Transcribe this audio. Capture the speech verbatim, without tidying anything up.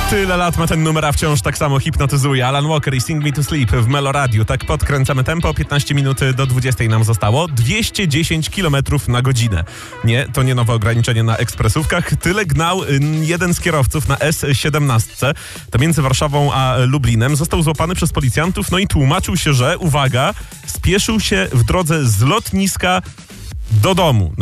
Tyle lat ma ten numer, a wciąż tak samo hipnotyzuje. Alan Walker i Sing Me to Sleep w Meloradiu. Tak podkręcamy tempo, piętnaście minut do dwudziestej nam zostało. dwieście dziesięć kilometrów na godzinę. Nie, to nie nowe ograniczenie na ekspresówkach. Tyle gnał jeden z kierowców na S siedemnaście. To między Warszawą a Lublinem. Został złapany przez policjantów, no i tłumaczył się, że, uwaga, spieszył się w drodze z lotniska do domu.